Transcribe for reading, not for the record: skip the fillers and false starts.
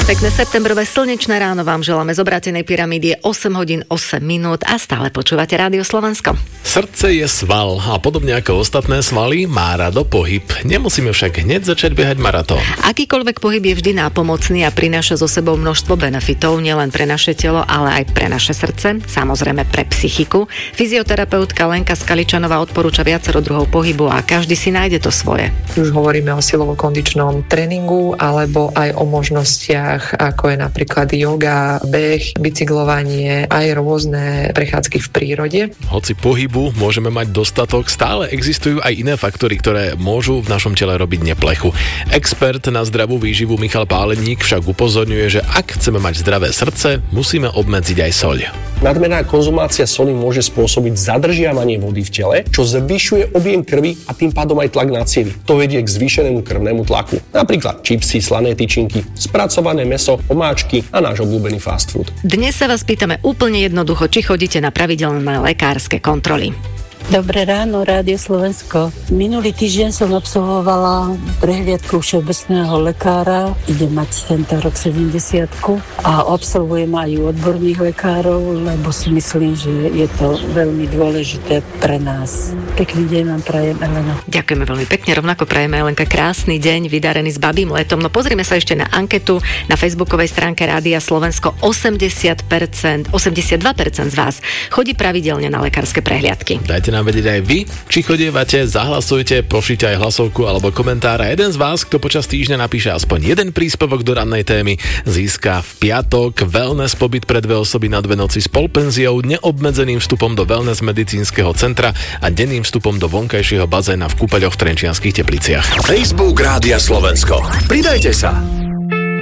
Pekné septembrové slnečné ráno vám želáme z obrátenej pyramídy. 8 hodín 8 minút a stále počúvate Rádio Slovensko. Srdce je sval a podobne ako ostatné svaly má rado pohyb. Nemusíme však hneď začať behať maratón. Akýkoľvek pohyb je vždy nápomocný a prináša so sebou množstvo benefitov nielen pre naše telo, ale aj pre naše srdce, samozrejme pre psychiku. Fyzioterapeutka Lenka Skaličanová odporúča viacero druhov pohybu a každý si nájde to svoje. Už hovoríme o silovo-kondičnom tréningu alebo aj o možnostiach, ako je napríklad yoga, beh, bicyklovanie, aj rôzne prechádzky v prírode. Hoci pohybu môžeme mať dostatok, stále existujú aj iné faktory, ktoré môžu v našom tele robiť neplechu. Expert na zdravú výživu Michal Páleník však upozorňuje, že ak chceme mať zdravé srdce, musíme obmedziť aj soľ. Nadmerná konzumácia soli môže spôsobiť zadržiavanie vody v tele, čo zvyšuje objem krvi a tým pádom aj tlak na cievy. To vedie k zvýšenému krvnému tlaku. Napríklad čipsy, slané tyčinky, spracované mäso, omáčky a náš obľúbený fast food. Dnes sa vás pýtame úplne jednoducho, či chodíte na pravidelné lekárske kontroly. Dobré ráno, Rádio Slovensko. Minulý týždeň som absolvovala prehliadku všeobecného lekára. Idem mať tento rok 70 a absolvujem aj u odborných lekárov, lebo si myslím, že je to veľmi dôležité pre nás. Pekný deň vám prajem, Elena. Ďakujeme veľmi pekne, rovnako prajeme, Elenka, krásny deň, vydarený s babím letom. No pozrime sa ešte na anketu na facebookovej stránke Rádia Slovensko. 82% z vás chodí pravidelne na lekárske prehliadky. Dajte nám vedieť aj vy, či chodievate, zahlasujte, pošlite aj hlasovku alebo komentár. A jeden z vás, kto počas týždňa napíše aspoň jeden príspevok do rannej témy, získa v piatok wellness pobyt pre 2 osoby na 2 noci s polpenziou, neobmedzeným vstupom do wellness medicínskeho centra a denným vstupom do vonkajšieho bazéna v kúpeľoch v Trenčianskych Tepliciach. Facebook Rádia Slovensko. Pridajte sa.